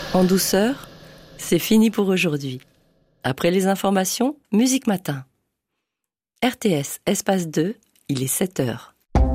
En douceur, c'est fini pour aujourd'hui. Après les informations, Musique Matin. RTS, espace 2, il est 7h.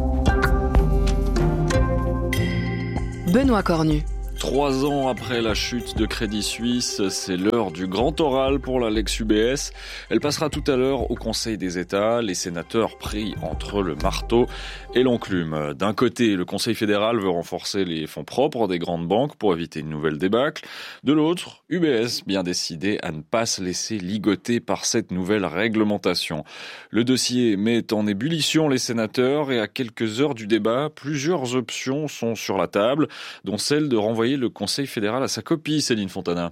Benoît Cornu. 3 ans après la chute de Crédit Suisse, c'est l'heure du grand oral pour la Lex UBS. Elle passera tout à l'heure au Conseil des États, les sénateurs pris entre le marteau et l'enclume. D'un côté, le Conseil fédéral veut renforcer les fonds propres des grandes banques pour éviter une nouvelle débâcle. De l'autre, UBS bien décidé à ne pas se laisser ligoter par cette nouvelle réglementation. Le dossier met en ébullition les sénateurs et à quelques heures du débat, plusieurs options sont sur la table, dont celle de renvoyer le Conseil fédéral à sa copie, Céline Fontana.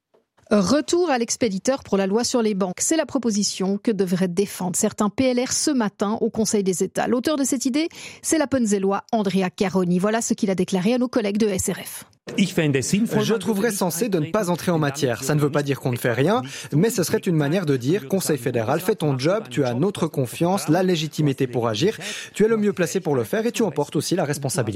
Retour à l'expéditeur pour la loi sur les banques. C'est la proposition que devraient défendre certains PLR ce matin au Conseil des États. L'auteur de cette idée, c'est l'Appenzellois Andrea Caroni. Voilà ce qu'il a déclaré à nos collègues de SRF. Je trouverais sensé de ne pas entrer en matière. Ça ne veut pas dire qu'on ne fait rien, mais ce serait une manière de dire « Conseil fédéral, fais ton job, tu as notre confiance, la légitimité pour agir, tu es le mieux placé pour le faire et tu emportes aussi la responsabilité. »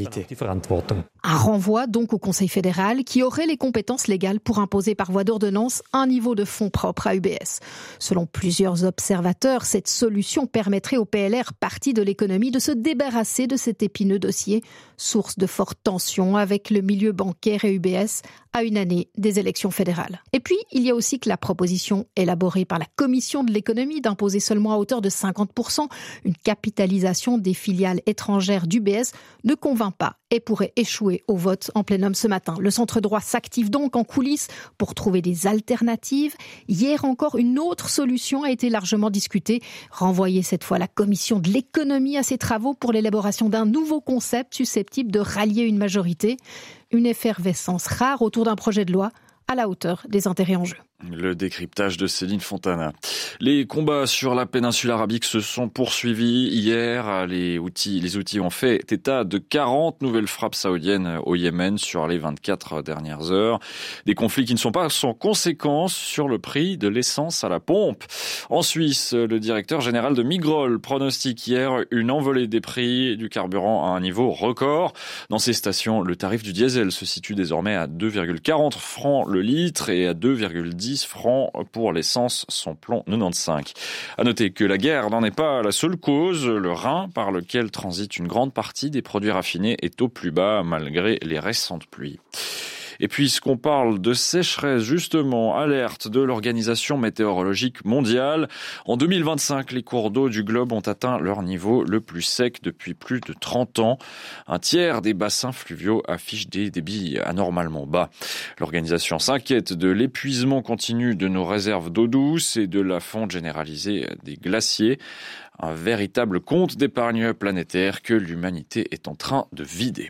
Un renvoi donc au Conseil fédéral qui aurait les compétences légales pour imposer par voie d'ordonnance un niveau de fonds propre à UBS. Selon plusieurs observateurs, cette solution permettrait au PLR, parti de l'économie, de se débarrasser de cet épineux dossier, source de fortes tensions avec le milieu bancaire et UBS à une année des élections fédérales. Et puis, il y a aussi que la proposition élaborée par la Commission de l'économie d'imposer seulement à hauteur de 50% une capitalisation des filiales étrangères d'UBS ne convainc pas et pourrait échouer au vote en plénum ce matin. Le centre droit s'active donc en coulisses pour trouver des alternatives. Hier encore, une autre solution a été largement discutée. Renvoyer cette fois la Commission de l'économie à ses travaux pour l'élaboration d'un nouveau concept susceptible de rallier une majorité. Une effervescence rare autour d'un projet de loi à la hauteur des intérêts en jeu. Le décryptage de Céline Fontana. Les combats sur la péninsule arabique se sont poursuivis hier. Les outils ont fait état de 40 nouvelles frappes saoudiennes au Yémen sur les 24 dernières heures. Des conflits qui ne sont pas sans conséquences sur le prix de l'essence à la pompe. En Suisse, le directeur général de Migrol pronostique hier une envolée des prix du carburant à un niveau record. Dans ces stations, le tarif du diesel se situe désormais à 2,40 francs le litre et à 2,10 francs pour l'essence samplon 95. À noter que la guerre n'en est pas la seule cause. Le Rhin, par lequel transite une grande partie des produits raffinés, est au plus bas malgré les récentes pluies. Et puisqu'on parle de sécheresse, justement, alerte de l'Organisation météorologique mondiale. En 2025, les cours d'eau du globe ont atteint leur niveau le plus sec depuis plus de 30 ans. Un tiers des bassins fluviaux affichent des débits anormalement bas. L'organisation s'inquiète de l'épuisement continu de nos réserves d'eau douce et de la fonte généralisée des glaciers. Un véritable compte d'épargne planétaire que l'humanité est en train de vider.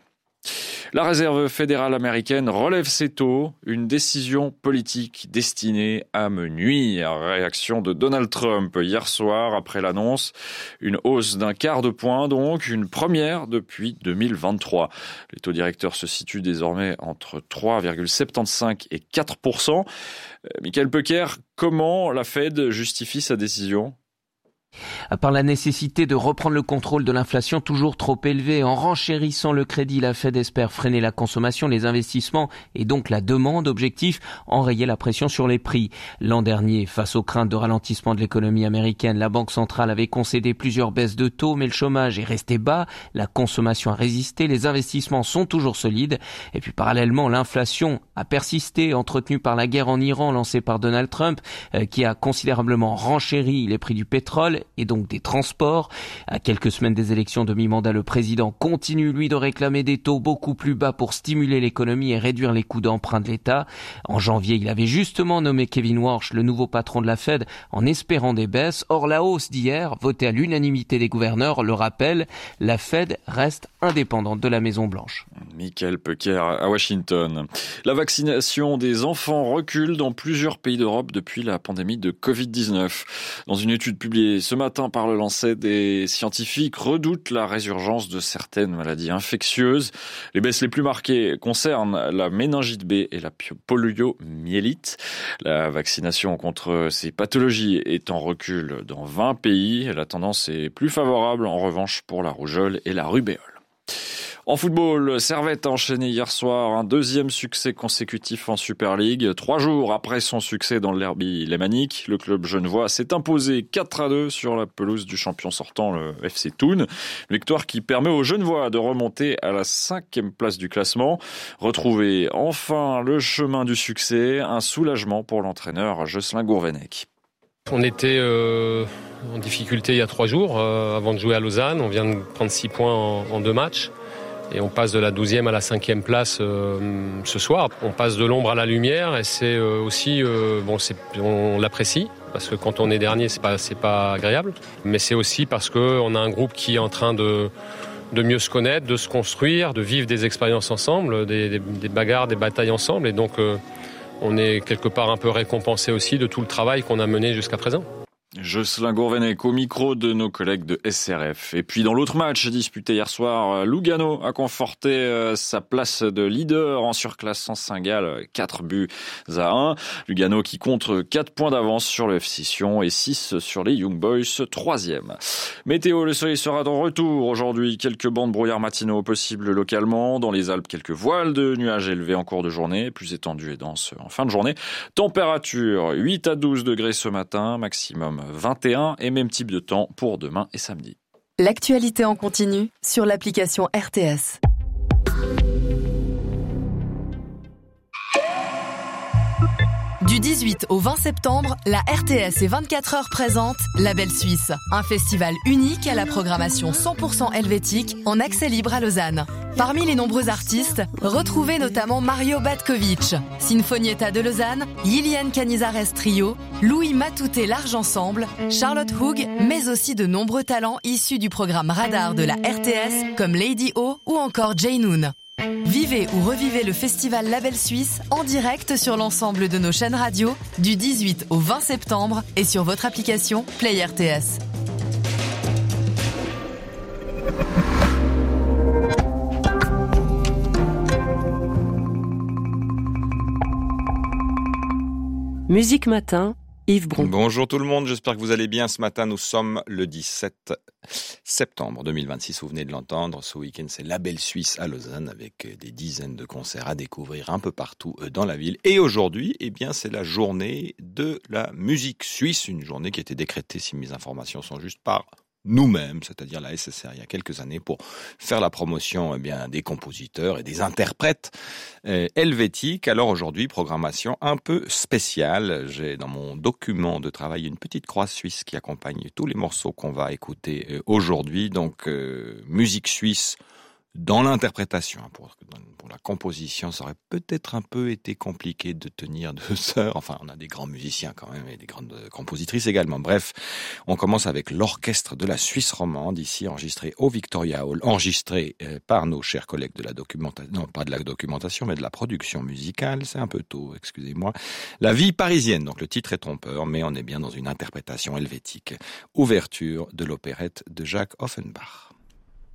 La Réserve fédérale américaine relève ses taux, une décision politique destinée à me nuire. Réaction de Donald Trump hier soir après l'annonce. Une hausse d'un quart de point donc, une première depuis 2023. Les taux directeurs se situent désormais entre 3,75 et 4%. Michael Pecker, comment la Fed justifie sa décision ? Par la nécessité de reprendre le contrôle de l'inflation toujours trop élevée. En renchérissant le crédit, la Fed espère freiner la consommation, les investissements et donc la demande. Objectif, enrayer la pression sur les prix. L'an dernier, face aux craintes de ralentissement de l'économie américaine, la Banque centrale avait concédé plusieurs baisses de taux, mais le chômage est resté bas, la consommation a résisté, les investissements sont toujours solides. Et puis parallèlement, l'inflation a persisté, entretenue par la guerre en Iran lancée par Donald Trump, qui a considérablement renchéri les prix du pétrole et donc des transports. À quelques semaines des élections de mi-mandat, le président continue, lui, de réclamer des taux beaucoup plus bas pour stimuler l'économie et réduire les coûts d'emprunt de l'État. En janvier, il avait justement nommé Kevin Warsh le nouveau patron de la Fed en espérant des baisses. Or, la hausse d'hier, votée à l'unanimité des gouverneurs, le rappelle, la Fed reste indépendante de la Maison-Blanche. Michael Pecker à Washington. La vaccination des enfants recule dans plusieurs pays d'Europe depuis la pandémie de Covid-19. Dans une étude publiée ce matin par le Lancet, des scientifiques redoutent la résurgence de certaines maladies infectieuses. Les baisses les plus marquées concernent la méningite B et la poliomyélite. La vaccination contre ces pathologies est en recul dans 20 pays. La tendance est plus favorable en revanche pour la rougeole et la rubéole. En football, Servette a enchaîné hier soir un deuxième succès consécutif en Super League. 3 jours après son succès dans le derby lémanique, le club genevois s'est imposé 4-2 sur la pelouse du champion sortant, le FC Thun. Victoire qui permet aux Genevois de remonter à la 5e place du classement. Retrouver enfin le chemin du succès, un soulagement pour l'entraîneur Jocelyn Gourvenec. On était en difficulté il y a 3 jours avant de jouer à Lausanne. On vient de prendre 6 points en 2 matchs. Et on passe de la 12e à la 5e place ce soir. On passe de l'ombre à la lumière et c'est aussi, on l'apprécie parce que quand on est dernier, c'est pas agréable. Mais c'est aussi parce qu'on a un groupe qui est en train de mieux se connaître, de se construire, de vivre des expériences ensemble, des bagarres, des batailles ensemble. Et donc, on est quelque part un peu récompensé aussi de tout le travail qu'on a mené jusqu'à présent. Jocelyn Gourvenec au micro de nos collègues de SRF. Et puis dans l'autre match disputé hier soir, Lugano a conforté sa place de leader en surclassant Saint-Gall 4-1. Lugano qui compte 4 points d'avance sur le FC Sion et 6 sur les Young Boys, 3e. Météo, le soleil sera de retour aujourd'hui. Quelques bancs de brouillard matinaux possibles localement. Dans les Alpes, quelques voiles de nuages élevés en cours de journée, plus étendues et denses en fin de journée. Température 8 à 12 degrés ce matin, maximum 21 et même type de temps pour demain et samedi. L'actualité en continu sur l'application RTS. Du 18 au 20 septembre, la RTS et 24 heures présente La Belle Suisse, un festival unique à la programmation 100% helvétique en accès libre à Lausanne. Parmi les nombreux artistes, retrouvez notamment Mario Batkovic, Sinfonietta de Lausanne, Liliane Canizares Trio, Louis Matouté Large Ensemble, Charlotte Hoog, mais aussi de nombreux talents issus du programme Radar de la RTS comme Lady O ou encore Jay Noon. Vivez ou revivez le festival La Belle Suisse en direct sur l'ensemble de nos chaînes radio du 18 au 20 septembre et sur votre application Play RTS. Musique Matin, Yves Bron. Bonjour tout le monde, j'espère que vous allez bien. Ce matin, nous sommes le 17 septembre 2026. Vous venez de l'entendre, ce week-end, c'est La Belle Suisse à Lausanne avec des dizaines de concerts à découvrir un peu partout dans la ville. Et aujourd'hui, eh bien, c'est la journée de la musique suisse, une journée qui a été décrétée, si mes informations sont justes, par nous-mêmes, c'est-à-dire la SSR, il y a quelques années, pour faire la promotion des compositeurs et des interprètes helvétiques. Alors aujourd'hui, programmation un peu spéciale. J'ai dans mon document de travail une petite croix suisse qui accompagne tous les morceaux qu'on va écouter aujourd'hui. Donc, musique suisse dans l'interprétation. Pour la composition, ça aurait peut-être un peu été compliqué de tenir 2 heures. Enfin, on a des grands musiciens quand même et des grandes compositrices également. Bref, on commence avec l'orchestre de la Suisse romande, ici enregistré au Victoria Hall, enregistré par nos chers collègues de la documentation, non pas de la documentation, mais de la production musicale. C'est un peu tôt, excusez-moi. La vie parisienne, donc le titre est trompeur, mais on est bien dans une interprétation helvétique. Ouverture de l'opérette de Jacques Offenbach.